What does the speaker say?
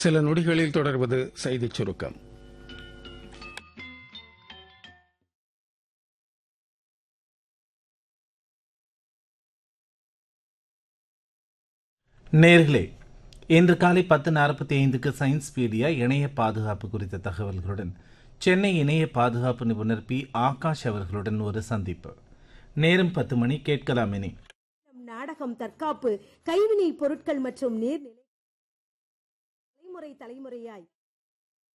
சில நொடிகளில் தொடர்வது செய்திச் சுருக்கம். நேர்களே, இன்று காலை 10:45 சயின்ஸ் பீடியா இணைய பாதுகாப்பு குறித்த தகவல்களுடன் சென்னை இணைய பாதுகாப்பு நிபுணர் பி. ஆகாஷ் அவர்களுடன் ஒரு சந்திப்பு. நேரம் 10 மணி. கேட்கலாம். இனி நாடகம், தற்காப்பு, கைவினை பொருட்கள் மற்றும் நீர்நிலை தலைமுறையாய்